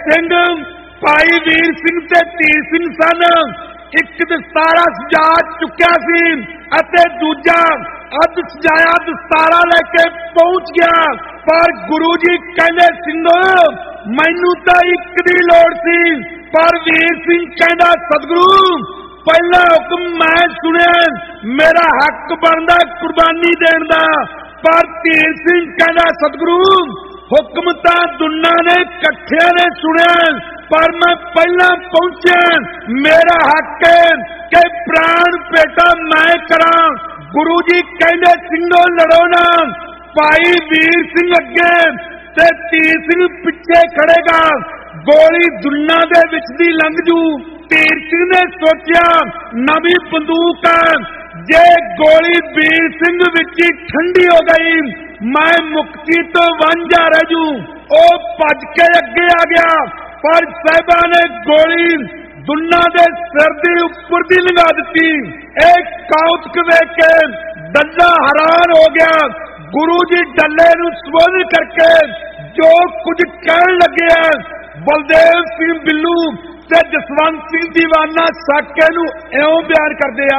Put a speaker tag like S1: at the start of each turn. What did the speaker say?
S1: सिंह भाई वीर सिंह ते तीर सिंह सन। एक दस्तारा सजा चुकिया सी अते दूजा अध सजाया दस्तारा लेके पहुंच गया। पर गुरु जी कहंदे सिंधो मैनू तां इक दी लोड़ सी, पर वीर सिंह कहंदा सतगुरु पहला हुक्म मैं सुनिया, मेरा हक बनदा कुर्बानी देण दा। पर तीर सिंह कहंदा सतगुरु हुक्म तां दुन्ना ने इकट्ठे ने सुनिया, पर मैं पहला पहुंचा, मेरा हक है कि प्राण बेटा मैं करा। गुरु जी कहंदे सिंधो लड़ो ना, भाई वीर सिंह अगे ते तीर सिंह पिछे खड़ेगा, गोली दुन्ना दे विच दी लंघ जू। तीर सिंह ने सोचा नवी बंदूक जे गोली वीर सिंह विच ही ठंडी हो गई मैं मुक्ति तो वांझा रह जू। ओ भज के अगे आ गया, पर साहिबा ने गोली दुन्ना दे सिर दे उपर दी लंघा दी। एक कौतक वेख के डल्ला हैरान हो गया। गुरु जी डल्ले नूं संबोधित करके जो कुछ कहन लगे बलदेव सिंह बिल्लू ते जसवंत सिंह दीवाना साके नूं इउं बयान करदे आ